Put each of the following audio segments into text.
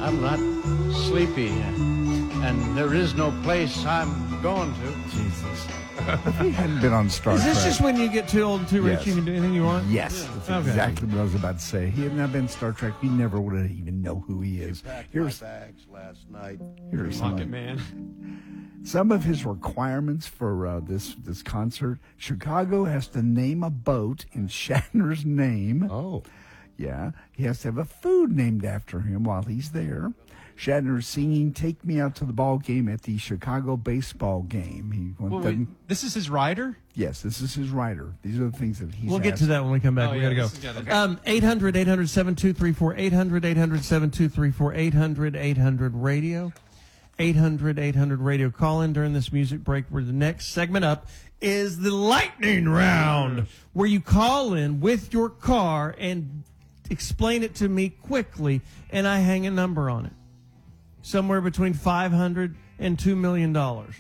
I'm not sleepy, and there is no place I'm going to. Jesus. If he hadn't been on Star Is Trek. this just when you get too old and too rich, Yes. you can do anything you want? Yes, that's exactly what I was about to say. He had not been Star Trek, we never would have even know who he is. Here's bags last night. Pocket Man. some of his requirements for this concert. Chicago has to name a boat in Shatner's name. Oh. Yeah, he has to have a food named after him while he's there. Shatner is singing "Take Me Out to the Ball Game" at the Chicago baseball game. This is his rider? Yes, this is his rider. These are the things that he's We'll get asked. to that when we come back. Oh, We yeah, got to go. 800-800-7234, 800-800-7234, 800-800-radio, 800-800-radio. Call in during this music break where the next segment up is the lightning round, where you call in with your car and explain it to me quickly, and I hang a number on it. Somewhere between $500 and $2 million.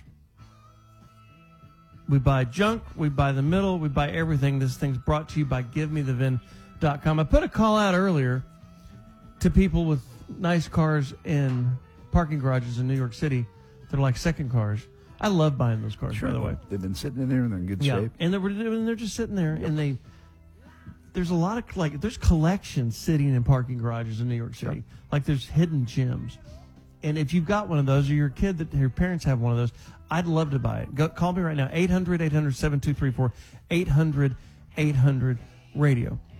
We buy junk, we buy the middle, we buy everything. This thing's brought to you by GiveMeTheVin.com. I put a call out earlier to people with nice cars in parking garages in New York City that are like second cars. I love buying those cars, by the way. They've been sitting in there and they're in good shape. And they're just sitting there, and there's a lot of, there's collections sitting in parking garages in New York City. Like, there's hidden gems. And if you've got one of those, or your kid that your parents have one of those, I'd love to buy it. Call me right now, 800-800-7234, 800-800-radio.